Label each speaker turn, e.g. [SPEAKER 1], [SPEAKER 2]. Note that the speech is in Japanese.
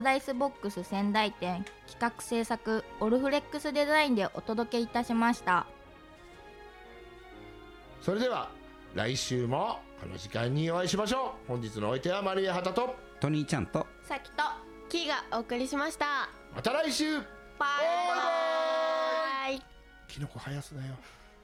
[SPEAKER 1] ライスボックス仙台店企画制作オルフレックスデザインでお届けいたしました。
[SPEAKER 2] それでは来週もこの時間にお会いしましょう。本日のお相手は丸谷畑と
[SPEAKER 3] トニーちゃんと
[SPEAKER 1] さきと
[SPEAKER 4] キーがお送りしました。
[SPEAKER 2] また来週。
[SPEAKER 1] バイバイ。
[SPEAKER 2] キノコ生やすなよ。